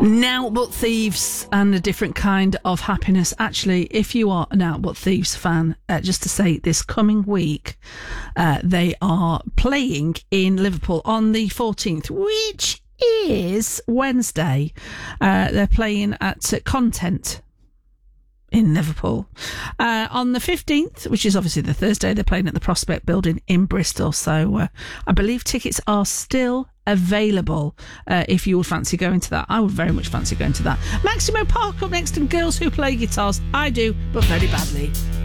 Now But Thieves and a different kind of happiness. Actually, if you are an Now But Thieves fan, just to say this coming week, they are playing in Liverpool on the 14th, which is Wednesday. They're playing at Content in Liverpool. On the 15th, which is obviously the Thursday, they're playing at the Prospect Building in Bristol. So I believe tickets are still available if you would fancy going to that. I would very much fancy going to that. Maximo Park up next and Girls Who Play Guitars. I do, but very badly.